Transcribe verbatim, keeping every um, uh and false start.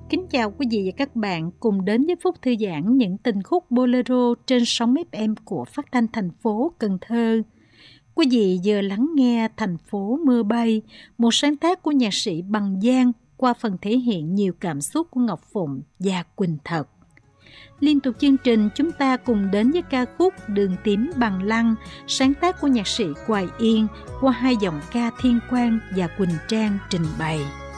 Kính chào quý vị và các bạn cùng đến với phút thư giãn những tình khúc bolero trên sóng ép em của phát thanh thành phố Cần Thơ. Quý vị vừa lắng nghe Thành phố mưa bay, một sáng tác của nhạc sĩ Bằng Giang qua phần thể hiện nhiều cảm xúc của Ngọc Phụng và Quỳnh Thật. Liên tục chương trình, chúng ta cùng đến với ca khúc Đường Tím Bằng Lăng, sáng tác của nhạc sĩ Hoài Yên qua hai giọng ca Thiên Quang và Quỳnh Trang trình bày.